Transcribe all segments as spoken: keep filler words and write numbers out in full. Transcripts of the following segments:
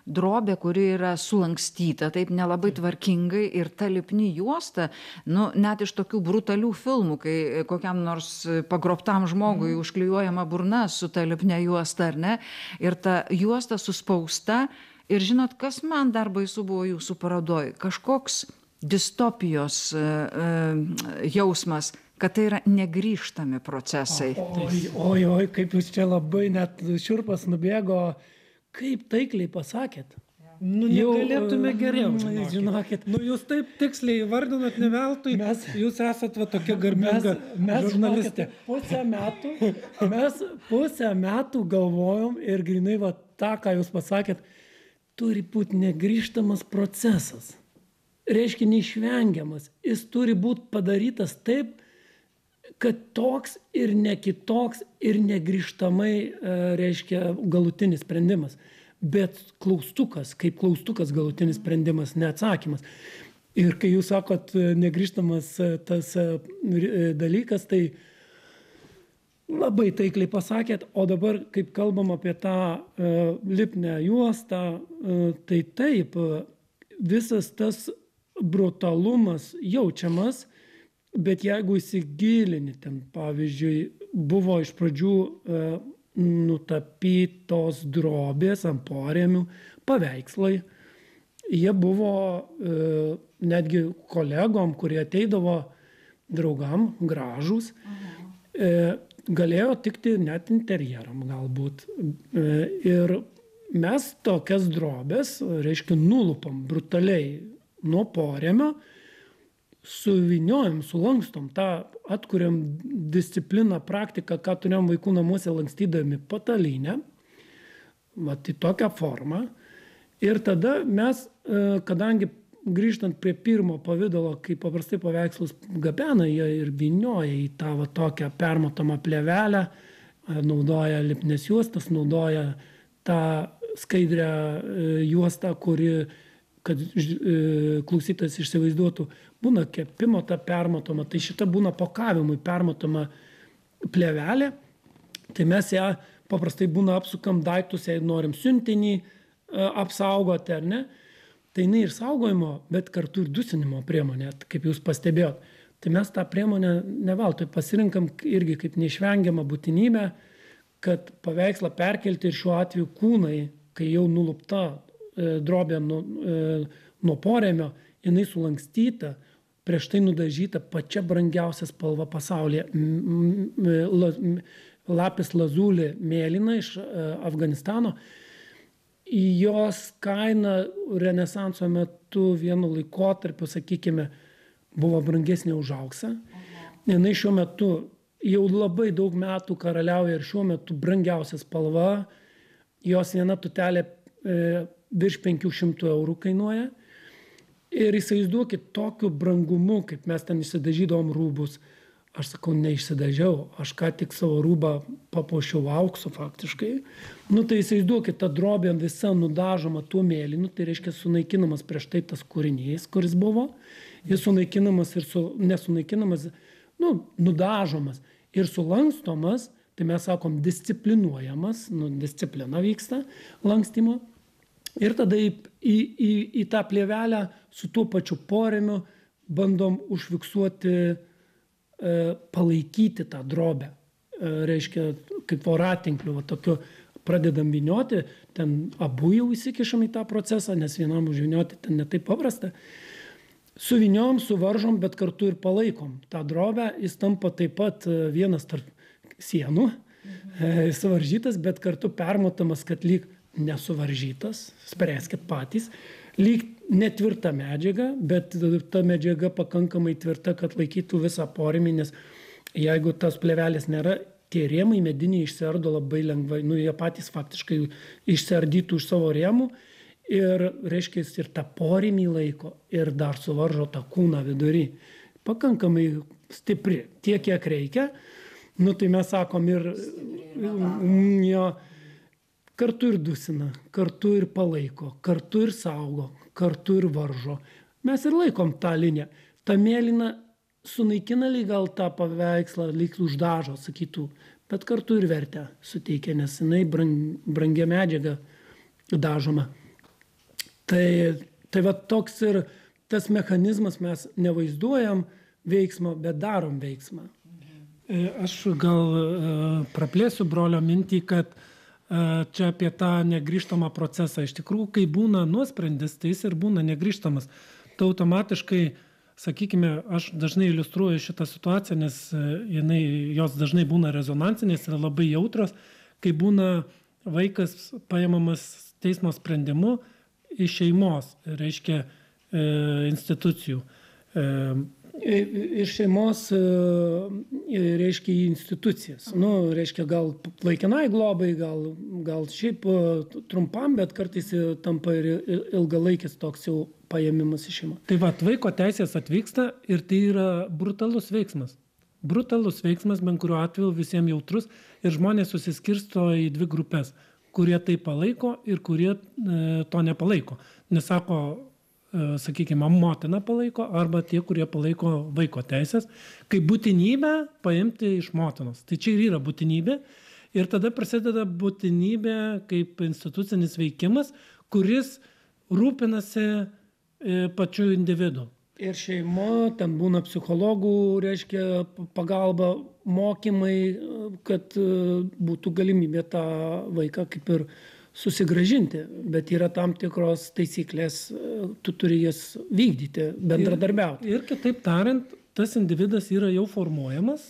drobė, kuri yra sulankstyta, taip nelabai tvarkingai ir ta lipni juosta, nu, net iš tokių brutalių filmų, kai kokiam nors pagrobtam žmogui mm. užklijuojama burna su ta lipne juosta, ar ne, ir ta juosta suspausta. Ir žinot, kas man dar baisu buvo jūsų parodoj? Kažkoks distopijos e, e, jausmas, kad tai yra negrįžtami procesai. Oi, oi, oi, kaip jūs čia labai net šiurpas nubėgo, kaip taikliai pasakėt. Nu, negalėtume geriau, žinokit. žinokit. Nu, jūs taip tiksliai įvardinat ne veltui, mes, jūs esat va tokia garbinga mes, žurnalistė. Mes pusę metų, mes pusę metų galvojom ir grinai va tą, ką jūs pasakėt, turi būti negrįžtamas procesas. Reiškia neišvengiamas. Jis turi būti padarytas taip, kad toks ir ne kitoks ir negrįžtamai, reiškia, galutinis sprendimas. Bet klaustukas, kaip klaustukas galutinis sprendimas, neatsakymas. Ir kai jūs sakot negrįžtamas tas dalykas, tai labai taikliai pasakėt, o dabar, kaip kalbam apie tą uh, lipnę juostą, uh, tai taip, uh, visas tas brutalumas jaučiamas, bet jeigu įsigilini, ten, pavyzdžiui, buvo iš pradžių uh, nutapytos drobės ant porėmių paveikslai, jie buvo uh, netgi kolegom, kurie ateidavo draugam, gražūs, uh, galėjo tikti net interjeram galbūt. Ir mes tokias drobės, reiškia, nulupam brutaliai nuo porėmio, suviniojam, sulankstom, tą atkuriam discipliną, praktiką, ką turėjom vaikų namuose lankstydami patalynę, va, į tokią formą. Ir tada mes, kadangi grįžtant prie pirmo pavidalo, kai paprastai paveikslus gabena, jie ir vynioja į tą va, tokią permatomą plėvelę, naudoja lipnes juostas, naudoja tą skaidrią juostą, kuri, kad klausytojas išsivaizduotų, būna kepimo ta permatoma, tai šita būna pakavimui permatoma plėvelė, tai mes ją paprastai būna apsukam daiktus, jei norim siuntinį apsaugoti, ar ne, tai jinai ir saugojimo, bet kartu ir dusinimo priemonė, kaip jūs pastebėjot. Tai mes tą priemonę neveltui pasirinkam irgi kaip neišvengiamą būtinybę, kad paveikslą perkelti ir šiuo atveju kūnai, kai jau nulupta e, drobė nuo, e, nuo porėmio, jinai sulankstyta, prieš tai nudažyta pačia brangiausia spalva pasaulyje. Lapis lazuli mėlyna iš e, Afganistano. Jos kaina renesanso metu vienu laikotarpiu, sakykime, buvo brangesnė už auksą. Jinai šiuo metu jau labai daug metų karaliauja ir šiuo metu brangiausia spalva. Jos viena tutelė e, virš penkių šimtų eurų kainuoja. Ir įsivaizduokit tokiu brangumu, kaip mes ten išsidažydavom rūbus. Aš sakau, neišsidažiau, aš ką tik savo rūbą papuošiau auksu faktiškai. Nu tai įsivaizduokit, ta drobė visa nudažoma tuo mėlynu, tai reiškia sunaikinamas prieš tai tas kūrinys, kuris buvo. Jis sunaikinamas ir su, nesunaikinamas, nu, nudažomas ir sulankstomas, tai mes sakom disciplinuojamas, nu, disciplina vyksta lankstymo. Ir tada į, į, į, į tą plėvelę su tuo pačiu porėmiu bandom užfiksuoti, palaikyti tą drobę. Reiškia, kaip voratinkliu, va, tokiu pradedam vynioti, ten abu jau įsikišam į tą procesą, nes vienam užvynioti ten netaip paprasta. Suvyniom, suvaržom, bet kartu ir palaikom. tą drobę, jis tampa taip pat vienas tarp sienų, mhm. suvaržytas, bet kartu permatomas, kad lyg nesuvaržytas, spręskit patys, lyg netvirta medžiaga, bet ta medžiaga pakankamai tvirta, kad laikytų visą porėmį, nes jeigu tas plėvelės nėra, tie rėmai mediniai išsiardo labai lengvai, nu jie patys faktiškai išsiardytų iš savo rėmų ir, reiškia, ir tą porėmį laiko ir dar suvaržo tą kūną vidury. Pakankamai stipri, tiek, kiek reikia. Nu tai mes sakom ir jo, kartu ir dusina, kartu ir palaiko, kartu ir saugo, kartu ir varžo. Mes ir laikom tą liniją. Ta mėlyna sunaikina lyg gal tą paveikslą, lyg uždažo, sakytų, bet kartu ir vertę suteikia, nes jinai brang, brangia medžiaga dažoma. Tai, tai va toks ir tas mechanizmas, mes nevaizduojam veiksmo, bet darom veiksmą. Aš gal praplėsiu brolio mintį, kad čia apie tą negrįžtamą procesą. Iš tikrųjų, kai būna nuosprendis, tai jis ir būna negrįžtamas. Tai automatiškai, sakykime, aš dažnai iliustruoju šitą situaciją, nes jinai, jos dažnai būna rezonansinės ir labai jautros, kai būna vaikas paimamas teismo sprendimu iš šeimos, reiškia institucijų. Iš šeimos, reiškia, į institucijas. Nu, reiškia, gal laikinai globai, gal, gal šiaip trumpam, bet kartais tampa ir ilgalaikis toks jau paėmimas iš šeimos. Tai va, vaiko teisės atvyksta ir tai yra brutalus veiksmas. Brutalus veiksmas, bent kuriuo atveju visiems jautrus, ir žmonės susiskirsto į dvi grupės, kurie tai palaiko ir kurie e, to nepalaiko. Nesako, sakykime, motina palaiko, arba tie, kurie palaiko vaiko teisės, kaip būtinybę paimti iš motinos. Tai čia ir yra būtinybė. Ir tada prasideda būtinybė kaip institucinis veikimas, kuris rūpinasi pačiu individu. Ir šeimo, ten būna psichologų, reiškia, pagalba, mokymai, kad būtų galimybė tą vaiką kaip ir susigrąžinti, bet yra tam tikros taisyklės, tu turi jas vykdyti, bendradarbiauti. Ir, ir kitaip tariant, tas individas yra jau formuojamas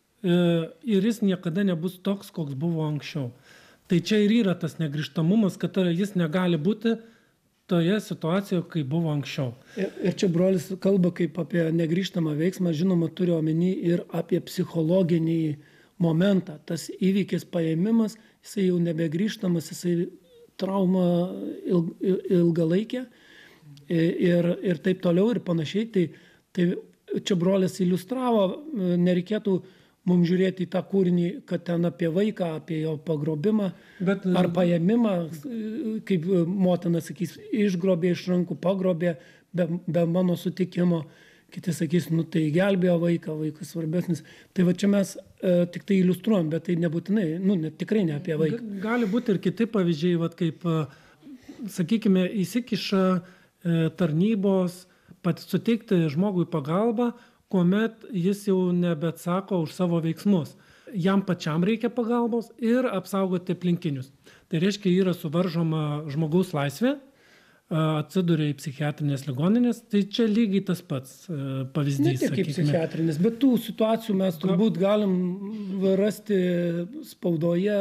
ir jis niekada nebus toks, koks buvo anksčiau. Tai čia ir yra tas negrįžtamumas, kad jis negali būti toje situacijoje, kai buvo anksčiau. Ir, ir čia brolis kalba kaip apie negrįžtamą veiksmą, žinoma, turi omeny ir apie psichologinį momentą. Tas įvykis paėmimas, jisai jau nebegrįžtamas, jisai trauma ilg, ilgalaikė ir, ir taip toliau ir panašiai. Tai, tai čia brolis iliustravo, nereikėtų mums žiūrėti į tą kūrinį, kad ten apie vaiką, apie jo pagrobimą Bet, ar paėmimą, kaip motina sakys, išgrobė iš rankų, pagrobė be, be mano sutikimo. Kiti sakys, nu tai gelbėjo vaiką, vaikas svarbesnis. Tai va čia mes e, tik tai iliustruojam, bet tai nebūtinai, nu ne, tikrai ne apie vaiką. Gali būti ir kiti pavyzdžiai, vat, kaip, sakykime, įsikiša e, tarnybos, pat suteikti žmogui pagalbą, kuomet jis jau nebeatsako už savo veiksmus. Jam pačiam reikia pagalbos ir apsaugoti aplinkinius. Tai reiškia, yra suvaržoma žmogaus laisvė, atsiduria į psichiatrinės ligoninės, tai čia lygiai tas pats pavyzdys. Ne tik į psichiatrinės, bet tų situacijų mes turbūt galim rasti spaudoje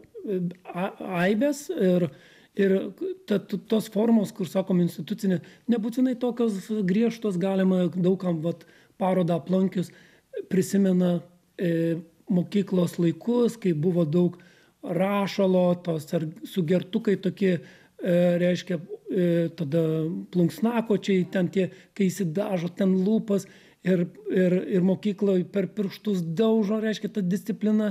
aibės ir, ir ta, tos formos, kur sakom institucinė, nebūtinai tokios griežtos, galima daugam vat, parodą aplankius prisimena e, mokyklos laikus, kai buvo daug rašalo, tos ar sugertukai tokie, e, reiškia, tada plunksnakočiai, ten tie, kai įsidažo ten lūpas ir, ir, ir mokykloje per pirštus daužo, reiškia, ta disciplina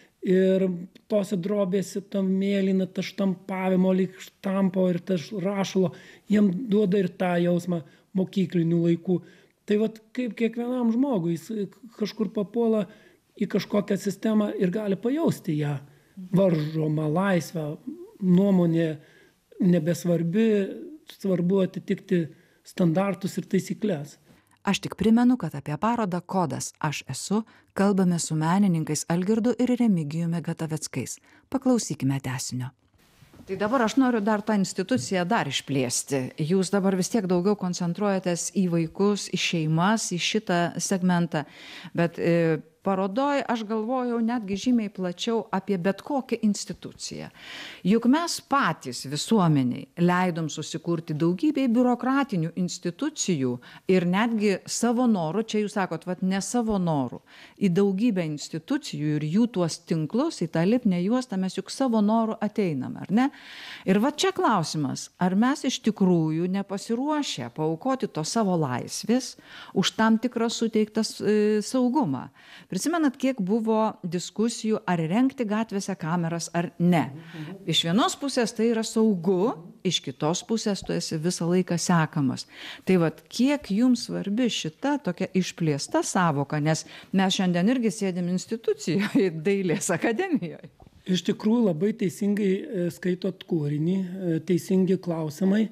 ir tose drobėse tam mėlyna, ta štampavimo lyg štampo ir ta rašalo, jiem duoda ir tą jausmą mokyklinių laikų. Tai vat kaip kiekvienam žmogui, jis kažkur papuola į kažkokią sistemą ir gali pajausti ją. Varžoma, laisvę, nuomonė nebesvarbi, svarbu atitikti standartus ir taisyklės. Aš tik primenu, kad apie parodą Kodas aš esu kalbame su menininkais Algirdu ir Remigijumi Gataveckais. Paklausykime tęsinio. Tai dabar aš noriu dar tą instituciją dar išplėsti. Jūs dabar vis tiek daugiau koncentruojatės į vaikus, į šeimas, į šitą segmentą, bet e, parodoj aš galvojau netgi žymiai plačiau apie bet kokią instituciją. Juk mes patys visuomeniai leidom susikurti daugybę biurokratinių institucijų ir netgi savo norų, čia jūs sakot, vat ne savo norų, į daugybę institucijų ir jų tuos tinklus, į tą lipnią juostą mes juk savo norų ateinam, ar ne? Ir va čia klausimas, ar mes iš tikrųjų nepasiruošę paaukoti to savo laisvės už tam tikrą suteiktas e, saugumą. Prisimenat, kiek buvo diskusijų, ar rengti gatvėse kameras, ar ne. Iš vienos pusės tai yra saugu, iš kitos pusės tu esi visą laiką sekamas. Tai vat, kiek jums svarbi šita tokia išplėsta savoka, nes mes šiandien irgi sėdėm institucijoje, Dailės akademijoje. Iš tikrųjų labai teisingai skaitot kūrinį, teisingi klausimai.